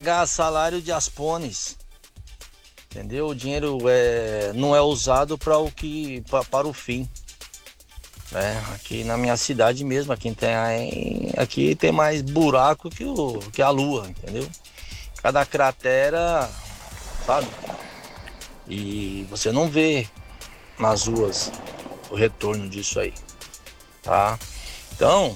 pagar salário de aspones. Entendeu? O dinheiro não é usado para o fim. Aqui na minha cidade mesmo, aqui tem mais buraco que a lua, entendeu? Cada cratera, sabe? E você não vê nas ruas o retorno disso aí, tá? Então,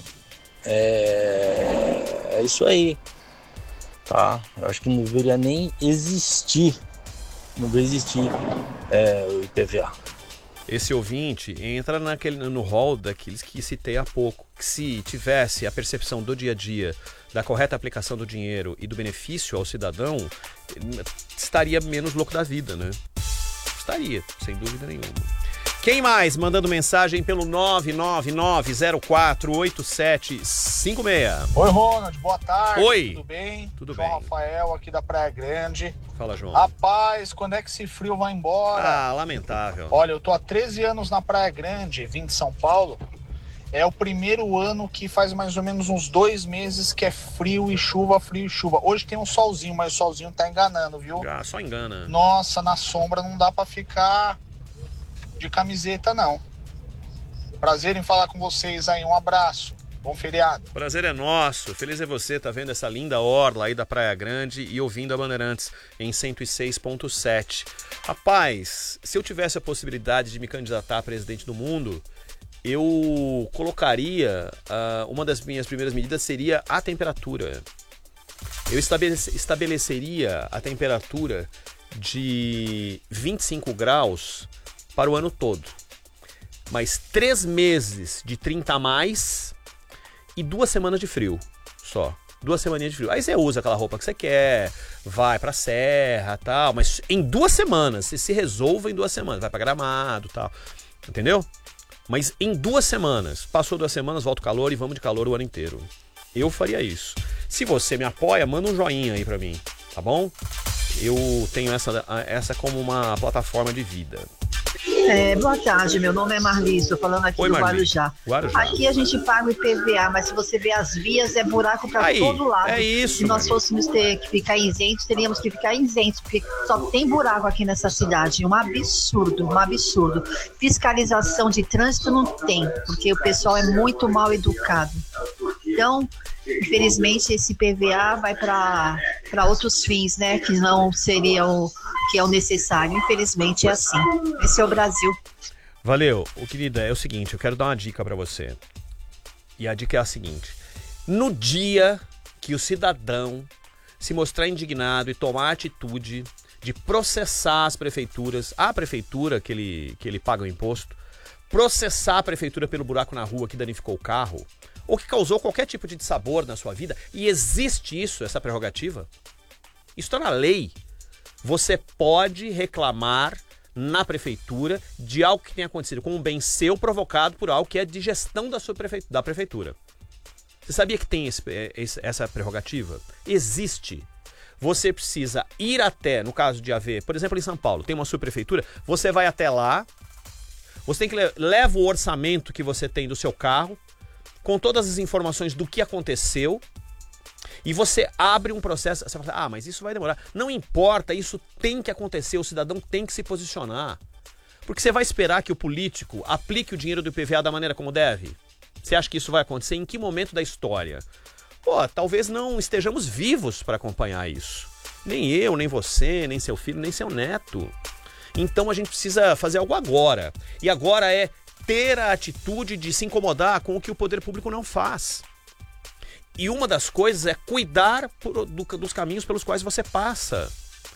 é isso aí, tá? Eu acho que não deveria nem existir. Não vai existir o IPVA. Esse ouvinte entra no rol daqueles que citei há pouco. Que se tivesse a percepção do dia a dia, da correta aplicação do dinheiro e do benefício ao cidadão, estaria menos louco da vida, né? Estaria, sem dúvida nenhuma. Quem mais mandando mensagem pelo 999048756? Oi, Ronald, boa tarde. Oi. Tudo bem? Tudo João bem. Rafael, aqui da Praia Grande. Fala, João. Rapaz, quando é que esse frio vai embora? Ah, lamentável. Olha, eu tô há 13 anos na Praia Grande, vim de São Paulo. É o primeiro ano que faz mais ou menos uns 2 meses que é frio e chuva, frio e chuva. Hoje tem um solzinho, mas o solzinho tá enganando, viu? Ah, só engana. Nossa, na sombra não dá pra ficar de camiseta, não. Prazer em falar com vocês aí, um abraço, bom feriado. Prazer é nosso, feliz é você, tá vendo essa linda orla aí da Praia Grande e ouvindo a Bandeirantes em 106.7. Rapaz, se eu tivesse a possibilidade de me candidatar a presidente do mundo, eu colocaria, uma das minhas primeiras medidas seria a temperatura. Eu estabeleceria a temperatura de 25 graus para o ano todo. Mais 3 meses de 30 a mais e 2 semanas de frio só. 2 semaninhas de frio. Aí você usa aquela roupa que você quer, vai pra serra e tal, mas em 2 semanas, você se resolva em 2 semanas, vai pra Gramado e tal, entendeu? Mas em 2 semanas, passou 2 semanas, volta o calor e vamos de calor o ano inteiro. Eu faria isso. Se você me apoia, manda um joinha aí pra mim, tá bom? Eu tenho essa como uma plataforma de vida. Boa tarde, meu nome é Marli, estou falando aqui do Guarujá. Aqui a gente paga o IPVA, mas se você ver as vias, é buraco para todo lado. É isso. Se nós fôssemos ter que ficar isentos, teríamos que ficar isentos, porque só tem buraco aqui nessa cidade. Um absurdo, um absurdo. Fiscalização de trânsito não tem, porque o pessoal é muito mal educado. Então, infelizmente, esse IPVA vai para outros fins, né, que não seriam que é o necessário. Infelizmente é assim. Esse é o Brasil. Valeu. Querida, é o seguinte, eu quero dar uma dica pra você. E a dica é a seguinte: no dia que o cidadão se mostrar indignado e tomar a atitude de processar as prefeituras, a prefeitura que ele paga o imposto, processar a prefeitura pelo buraco na rua que danificou o carro, ou que causou qualquer tipo de dissabor na sua vida, e existe essa prerrogativa, isso está na lei. Você pode reclamar na prefeitura de algo que tenha acontecido com um bem seu provocado por algo que é de gestão da prefeitura. Você sabia que tem essa prerrogativa? Existe. Você precisa ir até, no caso de haver, por exemplo, em São Paulo, tem uma subprefeitura, você vai até lá, você tem que leva o orçamento que você tem do seu carro, com todas as informações do que aconteceu, e você abre um processo. Você fala, mas isso vai demorar. Não importa, isso tem que acontecer, o cidadão tem que se posicionar. Porque você vai esperar que o político aplique o dinheiro do IPVA da maneira como deve? Você acha que isso vai acontecer em que momento da história? Talvez não estejamos vivos para acompanhar isso. Nem eu, nem você, nem seu filho, nem seu neto. Então a gente precisa fazer algo agora. E agora é ter a atitude de se incomodar com o que o poder público não faz. E uma das coisas é cuidar dos caminhos pelos quais você passa.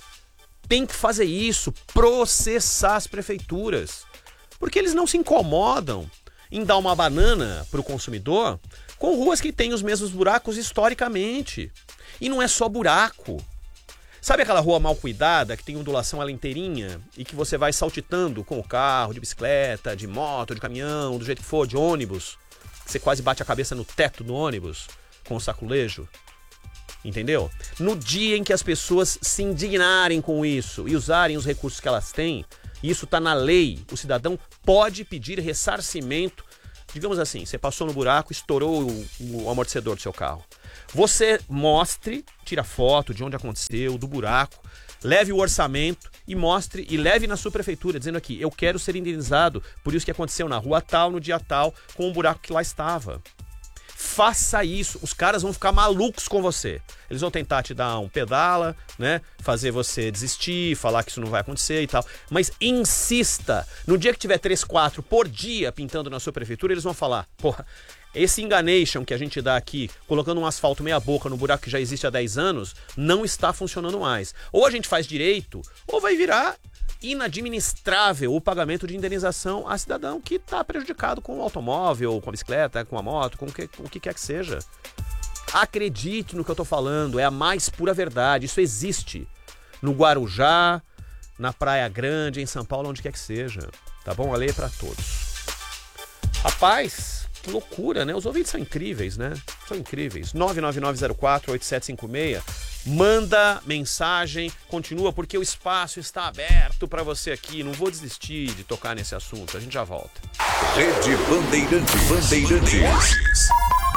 Tem que fazer isso, processar as prefeituras. Porque eles não se incomodam em dar uma banana para o consumidor com ruas que têm os mesmos buracos historicamente. E não é só buraco. Sabe aquela rua mal cuidada, que tem ondulação ela inteirinha e que você vai saltitando com o carro, de bicicleta, de moto, de caminhão, do jeito que for, de ônibus, que você quase bate a cabeça no teto do ônibus com o saculejo? Entendeu? No dia em que as pessoas se indignarem com isso e usarem os recursos que elas têm, isso está na lei, o cidadão pode pedir ressarcimento. Digamos assim, você passou no buraco, estourou o amortecedor do seu carro. você mostre, tira foto de onde aconteceu, do buraco, leve o orçamento e mostre e leve na sua prefeitura, dizendo aqui, eu quero ser indenizado por isso que aconteceu na rua tal, no dia tal, com o buraco que lá estava. Faça isso, os caras vão ficar malucos com você. Eles vão tentar te dar um pedala, né? Fazer você desistir, falar que isso não vai acontecer e tal. Mas insista. No dia que tiver 3, 4 por dia pintando na sua prefeitura, eles vão falar, porra, esse enganation que a gente dá aqui, colocando um asfalto meia boca no buraco que já existe há 10 anos, não está funcionando mais. Ou a gente faz direito, ou vai virar inadministrável o pagamento de indenização a cidadão que está prejudicado com o automóvel, com a bicicleta, com a moto, com o que quer que seja. Acredite no que eu estou falando, é a mais pura verdade, isso existe. No Guarujá, na Praia Grande, em São Paulo, onde quer que seja. Tá bom? A lei é para todos. Rapaz, que loucura, né? Os ouvintes são incríveis, né? São incríveis. 999048756. Manda mensagem, continua, porque o espaço está aberto para você aqui. Não vou desistir de tocar nesse assunto. A gente já volta. Rede Bandeirantes.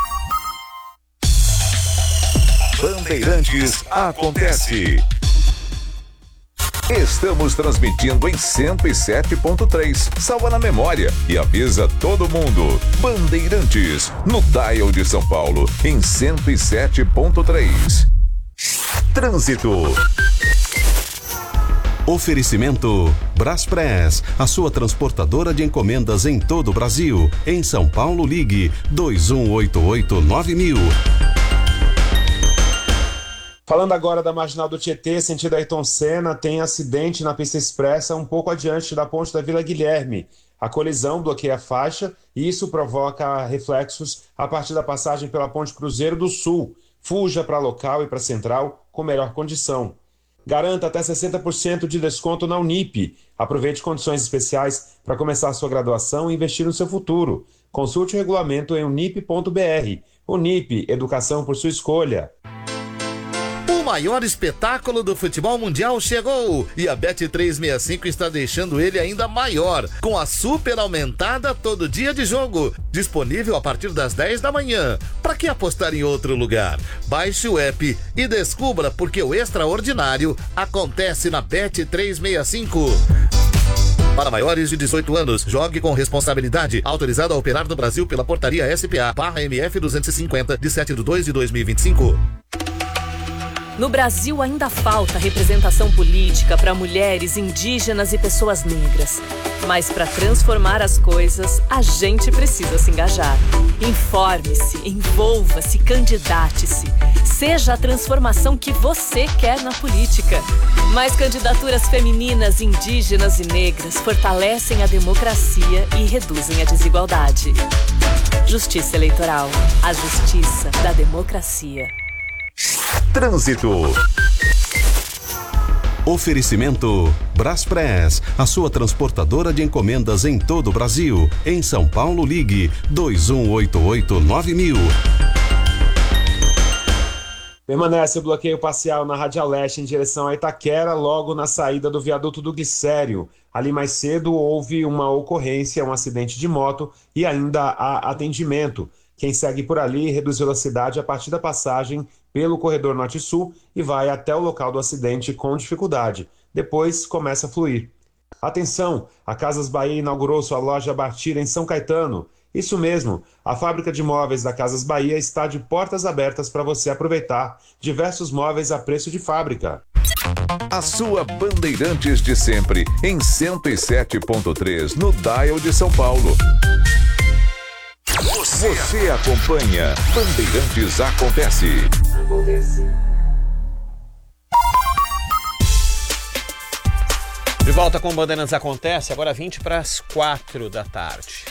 Bandeirantes acontece. Estamos transmitindo em 107.3. Salva na memória e avisa todo mundo. Bandeirantes, no dial de São Paulo, em 107.3. Trânsito. Oferecimento Braspress, a sua transportadora de encomendas em todo o Brasil. Em São Paulo, ligue 2188-9000. Falando agora da Marginal do Tietê, sentido Ayrton Senna, tem acidente na pista expressa um pouco adiante da ponte da Vila Guilherme. A colisão bloqueia a faixa e isso provoca reflexos a partir da passagem pela Ponte Cruzeiro do Sul. Fuja para local e para central com melhor condição. Garanta até 60% de desconto na Unip. Aproveite condições especiais para começar a sua graduação e investir no seu futuro. Consulte o regulamento em unip.br. Unip, educação por sua escolha. O maior espetáculo do futebol mundial chegou e a Bet365 está deixando ele ainda maior, com a super aumentada todo dia de jogo, disponível a partir das 10 da manhã. Para que apostar em outro lugar? Baixe o app e descubra porque o extraordinário acontece na Bet365. Para maiores de 18 anos, jogue com responsabilidade. Autorizado a operar no Brasil pela Portaria SPA/MF 250, de 7/2/2025. No Brasil ainda falta representação política para mulheres, indígenas e pessoas negras. Mas para transformar as coisas, a gente precisa se engajar. Informe-se, envolva-se, candidate-se. Seja a transformação que você quer na política. Mais candidaturas femininas, indígenas e negras fortalecem a democracia e reduzem a desigualdade. Justiça Eleitoral. A justiça da democracia. Trânsito. Oferecimento Braspress, a sua transportadora de encomendas em todo o Brasil. Em São Paulo, ligue 2188-9000. Permanece o bloqueio parcial na Radial Leste em direção a Itaquera, logo na saída do viaduto do Glicério. Ali mais cedo houve uma ocorrência, um acidente de moto e ainda há atendimento. Quem segue por ali reduziu a velocidade a partir da passagem pelo corredor norte-sul e vai até o local do acidente com dificuldade. Depois começa a fluir. Atenção, a Casas Bahia inaugurou sua loja Bartira em São Caetano. Isso mesmo, a fábrica de móveis da Casas Bahia está de portas abertas para você aproveitar diversos móveis a preço de fábrica. A sua Bandeirantes de sempre, em 107.3, no dial de São Paulo. Você acompanha Bandeirantes Acontece. De volta com Bandeirantes Acontece, agora 4:20 da tarde.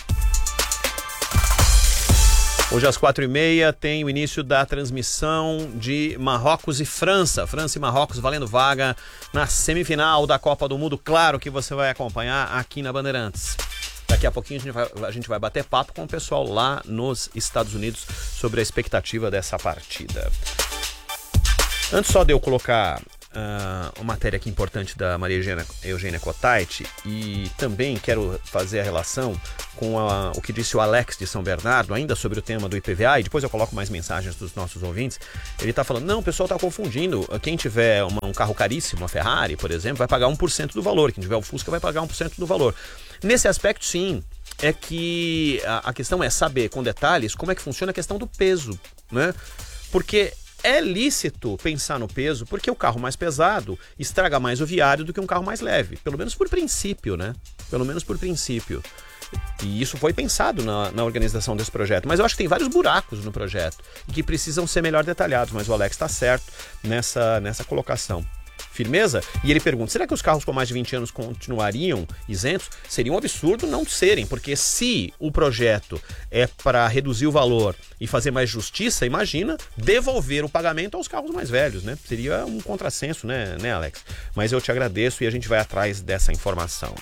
Hoje às 4:30 tem o início da transmissão de Marrocos e França. França e Marrocos valendo vaga na semifinal da Copa do Mundo. Claro que você vai acompanhar aqui na Bandeirantes. Daqui a pouquinho a gente vai bater papo com o pessoal lá nos Estados Unidos sobre a expectativa dessa partida. Antes só de eu colocar uma matéria aqui importante da Maria Eugênia Cotait, e também quero fazer a relação com o que disse o Alex de São Bernardo, ainda sobre o tema do IPVA, e depois eu coloco mais mensagens dos nossos ouvintes. Ele está falando, não, o pessoal está confundindo, quem tiver um carro caríssimo, uma Ferrari, por exemplo, vai pagar 1% do valor, quem tiver o Fusca vai pagar 1% do valor. Nesse aspecto, sim, é que a questão é saber com detalhes como é que funciona a questão do peso, né? Porque é lícito pensar no peso, porque o carro mais pesado estraga mais o viário do que um carro mais leve. Pelo menos por princípio, né? Pelo menos por princípio. E isso foi pensado na organização desse projeto. Mas eu acho que tem vários buracos no projeto e que precisam ser melhor detalhados. Mas o Alex está certo nessa colocação. Firmeza? E ele pergunta, será que os carros com mais de 20 anos continuariam isentos? Seria um absurdo não serem, porque se o projeto é para reduzir o valor e fazer mais justiça, imagina devolver o pagamento aos carros mais velhos, né? Seria um contrassenso, né, Alex? Mas eu te agradeço e a gente vai atrás dessa informação.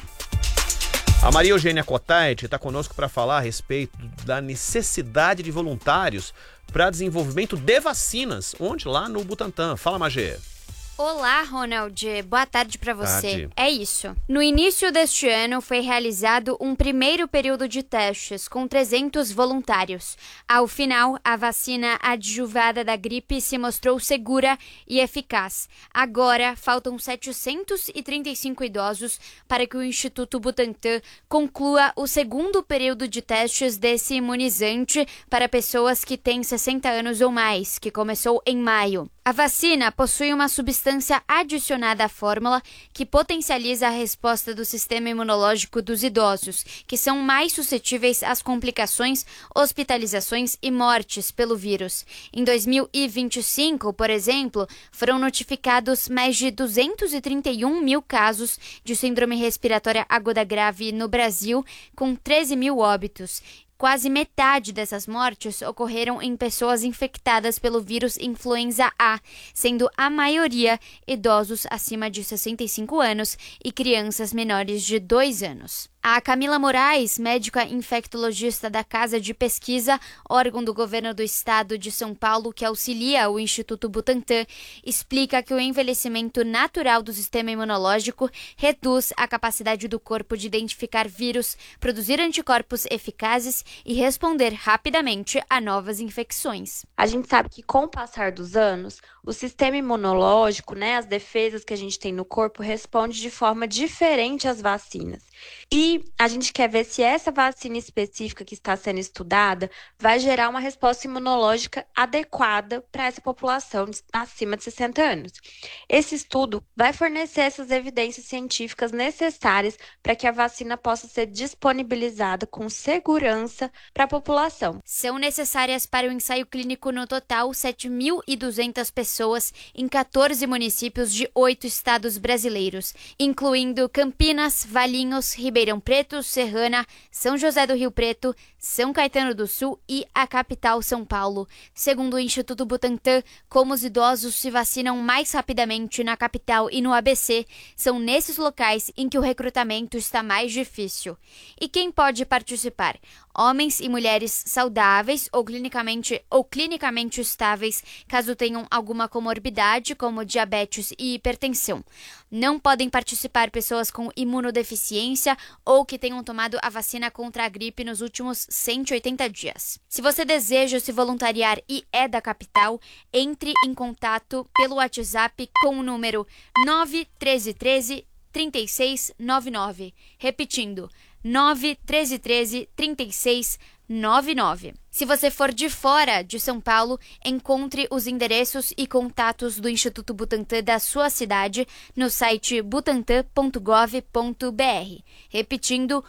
A Maria Eugênia Cotait está conosco para falar a respeito da necessidade de voluntários para desenvolvimento de vacinas, onde? Lá no Butantan. Fala, Magê. Olá, Ronald. Boa tarde para você. É isso. No início deste ano, foi realizado um primeiro período de testes com 300 voluntários. Ao final, a vacina adjuvada da gripe se mostrou segura e eficaz. Agora, faltam 735 idosos para que o Instituto Butantan conclua o segundo período de testes desse imunizante para pessoas que têm 60 anos ou mais, que começou em maio. A vacina possui uma substância adicionada à fórmula que potencializa a resposta do sistema imunológico dos idosos, que são mais suscetíveis às complicações, hospitalizações e mortes pelo vírus. Em 2025, por exemplo, foram notificados mais de 231 mil casos de síndrome respiratória aguda grave no Brasil, com 13 mil óbitos. Quase metade dessas mortes ocorreram em pessoas infectadas pelo vírus influenza A, sendo a maioria idosos acima de 65 anos e crianças menores de 2 anos. A Camila Moraes, médica infectologista da Casa de Pesquisa, órgão do governo do estado de São Paulo que auxilia o Instituto Butantan, explica que o envelhecimento natural do sistema imunológico reduz a capacidade do corpo de identificar vírus, produzir anticorpos eficazes e responder rapidamente a novas infecções. A gente sabe que com o passar dos anos, o sistema imunológico, as defesas que a gente tem no corpo, responde de forma diferente às vacinas. E a gente quer ver se essa vacina específica que está sendo estudada vai gerar uma resposta imunológica adequada para essa população acima de 60 anos. Esse estudo vai fornecer essas evidências científicas necessárias para que a vacina possa ser disponibilizada com segurança para a população. São necessárias para o ensaio clínico no total 7.200 pessoas em 14 municípios de 8 estados brasileiros, incluindo Campinas, Valinhos, Ribeirão Preto, Serrana, São José do Rio Preto, São Caetano do Sul e a capital São Paulo. Segundo o Instituto Butantan, como os idosos se vacinam mais rapidamente na capital e no ABC, são nesses locais em que o recrutamento está mais difícil. E quem pode participar? Homens e mulheres saudáveis ou clinicamente estáveis, caso tenham alguma comorbidade, como diabetes e hipertensão. Não podem participar pessoas com imunodeficiência ou que tenham tomado a vacina contra a gripe nos últimos 180 dias. Se você deseja se voluntariar e é da capital, entre em contato pelo WhatsApp com o número 91313 3699. Repetindo, 91313 3699. Se você for de fora de São Paulo, encontre os endereços e contatos do Instituto Butantan da sua cidade no site butantan.gov.br. Repetindo,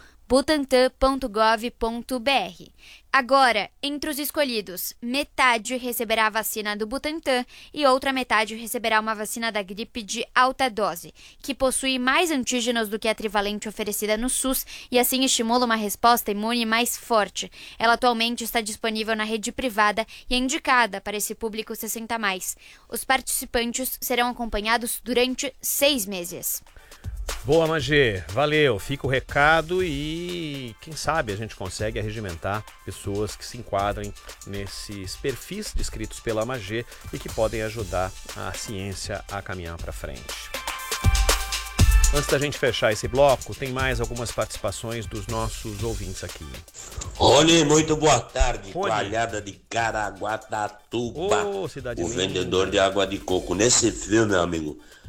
butantan.gov.br. Agora, entre os escolhidos, metade receberá a vacina do Butantan e outra metade receberá uma vacina da gripe de alta dose, que possui mais antígenos do que a trivalente oferecida no SUS e assim estimula uma resposta imune mais forte. Ela atualmente está disponível na rede privada e é indicada para esse público 60+. Os participantes serão acompanhados durante 6 meses. Boa, Magê. Valeu. Fica o recado e quem sabe a gente consegue arregimentar pessoas que se enquadrem nesses perfis descritos pela Magê e que podem ajudar a ciência a caminhar para frente. Antes da gente fechar esse bloco, tem mais algumas participações dos nossos ouvintes aqui. Rony, muito boa tarde. Coalhada de Caraguatatuba, cidade o linda. vendedor de água de coco. Nesse frio, meu amigo,